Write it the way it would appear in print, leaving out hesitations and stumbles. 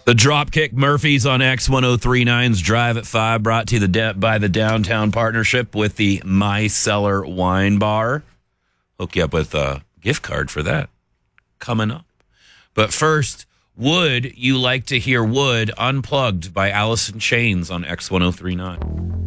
The Dropkick Murphys on X1039's Drive at 5, brought to you by the Downtown Partnership with the My Cellar Wine Bar. Hook you up with a gift card for that coming up. But first, Would You Like to Hear Wood Unplugged by Alice in Chains on X1039.